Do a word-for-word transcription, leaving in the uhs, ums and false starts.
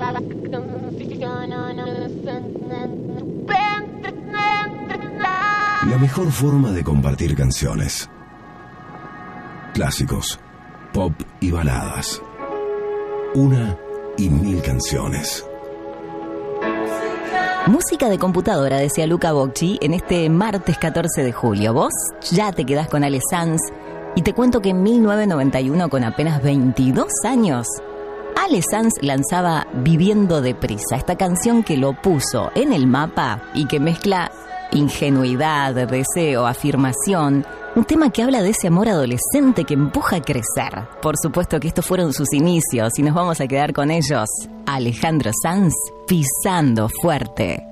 La mejor forma de compartir canciones. Clásicos, pop y baladas. Una y mil canciones. Música de computadora, decía Luca Bocci en este martes catorce de julio. Vos ya te quedás con Ale Sanz y te cuento que en mil novecientos noventa y uno, con apenas veintidós años, Ale Sanz lanzaba Viviendo deprisa, esta canción que lo puso en el mapa y que mezcla ingenuidad, deseo, afirmación, un tema que habla de ese amor adolescente que empuja a crecer. Por supuesto que estos fueron sus inicios y nos vamos a quedar con ellos. Alejandro Sanz, Pisando Fuerte.